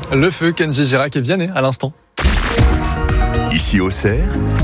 Le feu, Kenji Girac et Vianney à l'instant. Ici Auxerre,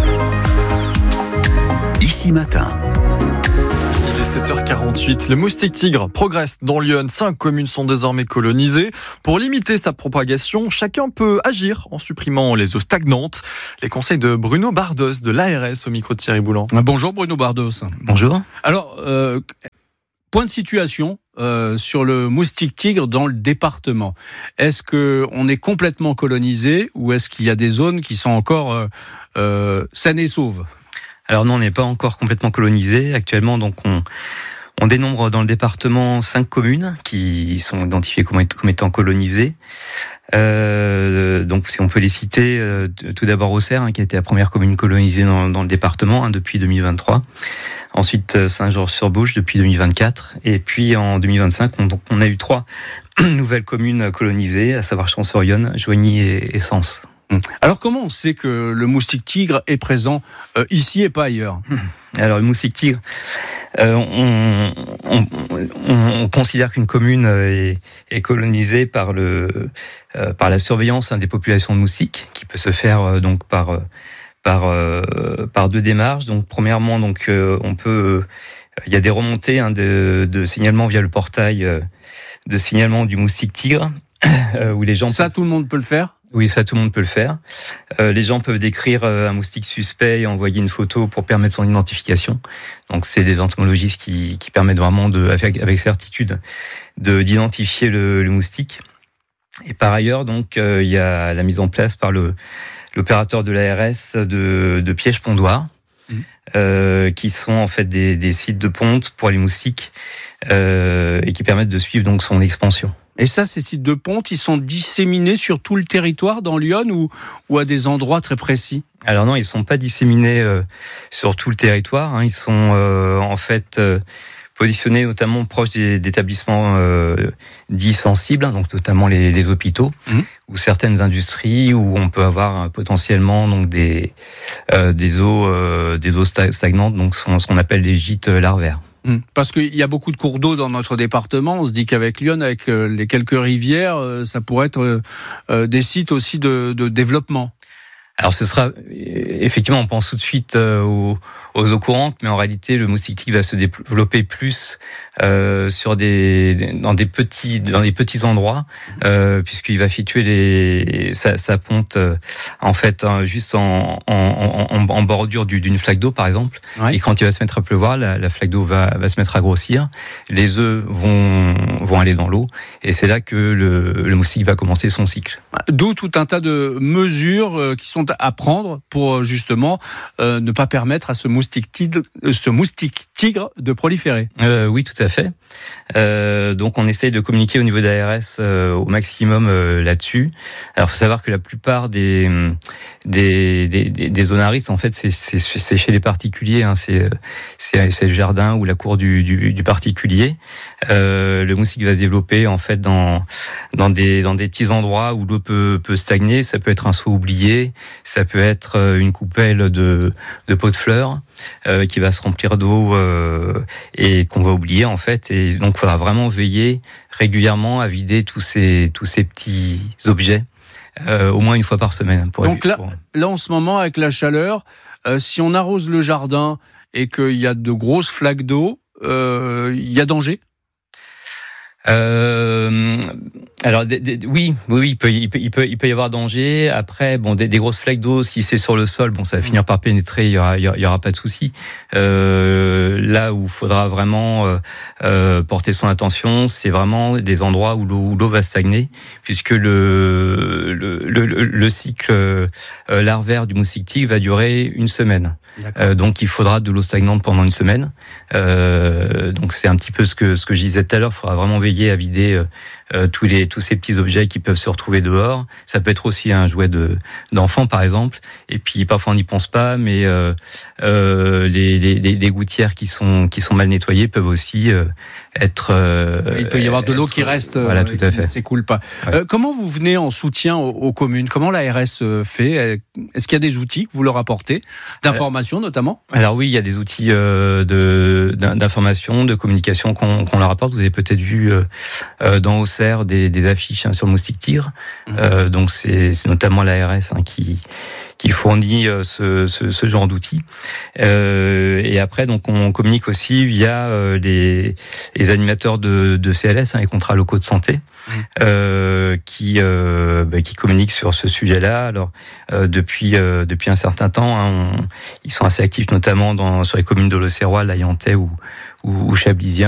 ici matin. Il est 7h48. Le moustique tigre progresse dans l'Yonne. 5 communes sont désormais colonisées. Pour limiter sa propagation, chacun peut agir en supprimant les eaux stagnantes. Les conseils de Bruno Bardos de l'ARS au micro de Thierry Boulan. Bonjour Bruno Bardos. Bonjour. Alors, point de situation sur le moustique tigre dans le département. Est-ce qu'on est complètement colonisé ou est-ce qu'il y a des zones qui sont encore saines et sauves ? Alors non, on n'est pas encore complètement colonisé. Actuellement, donc on dénombre dans le département 5 communes qui sont identifiées comme étant colonisées. Donc si on peut les citer, tout d'abord Auxerre, qui a été la première commune colonisée dans le département depuis 2023. Ensuite Saint-Georges-sur-Bouche depuis 2024. Et puis en 2025, on a eu 3 nouvelles communes colonisées, à savoir Champs-sur-Yonne, Joigny et Sens. Alors comment on sait que le moustique tigre est présent ici et pas ailleurs ? Alors le moustique tigre, on considère qu'une commune est colonisée par la surveillance des populations de moustiques, qui peut se faire donc par 2 démarches. Donc premièrement, donc il y a des remontées de signalement via le portail de signalement du moustique tigre où les gens tout le monde peut le faire ? Oui, ça, tout le monde peut le faire. Les gens peuvent décrire un moustique suspect et envoyer une photo pour permettre son identification. Donc, c'est des entomologistes qui permettent vraiment avec certitude d'identifier le moustique. Et par ailleurs, donc, il y a la mise en place par l'opérateur de l'ARS de pièges pondoirs, qui sont en fait des sites de ponte pour les moustiques et qui permettent de suivre donc son expansion. Et ça, ces sites de ponte, ils sont disséminés sur tout le territoire dans l'Yonne ou à des endroits très précis ? Alors non, ils ne sont pas disséminés sur tout le territoire. Ils sont en fait positionnés notamment proches d'établissements dits sensibles, donc notamment les hôpitaux ou certaines industries où on peut avoir potentiellement donc des eaux stagnantes, donc ce qu'on appelle des gîtes larvaires. Parce qu'il y a beaucoup de cours d'eau dans notre département. On se dit qu'avec Lyon, avec les quelques rivières, ça pourrait être des sites aussi de développement. Alors ce sera effectivement, on pense tout de suite aux eaux courantes, mais en réalité le moustique tigre va se développer plus dans des petits endroits, puisqu'il va situer sa ponte en fait juste en bordure d'une flaque d'eau par exemple. Ouais. Et quand il va se mettre à pleuvoir, la flaque d'eau va se mettre à grossir, les œufs vont aller dans l'eau, et c'est là que le moustique va commencer son cycle. D'où tout un tas de mesures qui sont à prendre pour justement ne pas permettre à ce moustique tigre de proliférer. Oui, tout à fait. Donc on essaye de communiquer au niveau de l'ARS au maximum là-dessus. Alors il faut savoir que la plupart des zonaristes, en fait, c'est chez les particuliers. C'est le jardin ou la cour du particulier. Le moustique va se développer en fait dans des petits endroits où l'eau peut stagner. Ça peut être un seau oublié, ça peut être une coupelle de pots de fleurs qui va se remplir d'eau et qu'on va oublier en fait. Et donc il faudra vraiment veiller régulièrement à vider tous ces petits objets au moins une fois par semaine. Donc là en ce moment avec la chaleur, si on arrose le jardin et qu'il y a de grosses flaques d'eau, il y a danger ? Alors oui, il peut y avoir danger. Après, des grosses flaques d'eau, si c'est sur le sol, ça va finir par pénétrer, il y aura pas de souci. Là où il faudra vraiment porter son attention, c'est vraiment des endroits où l'eau va stagner, puisque le cycle larvaire du moustique tigre va durer une semaine. Donc il faudra de l'eau stagnante pendant une semaine. Donc c'est un petit peu ce que je disais tout à l'heure. Il faudra vraiment veiller à vider tous ces petits objets qui peuvent se retrouver dehors. Ça peut être aussi un jouet d'enfant par exemple. Et puis parfois on n'y pense pas, mais les gouttières qui sont mal nettoyées peuvent aussi être. Il peut y avoir de l'eau qui reste. Voilà, tout à fait. S'écoule pas. Ouais. Comment vous venez en soutien aux communes ? Comment l'ARS fait ? Est-ce qu'il y a des outils que vous leur apportez, d'information notamment ? Alors oui, il y a des outils d'information, de communication qu'on leur apporte. Vous avez peut-être vu dans Auxerre des affiches sur le moustique tigre. Donc c'est notamment l'ARS qui fournit ce genre d'outils. Et après, donc, on communique aussi via les animateurs de CLS, les contrats locaux de santé, qui communiquent sur ce sujet-là. Alors, depuis un certain temps, ils sont assez actifs, notamment sur les communes de l'Auxerrois, l'Ayentais ou Chablisien.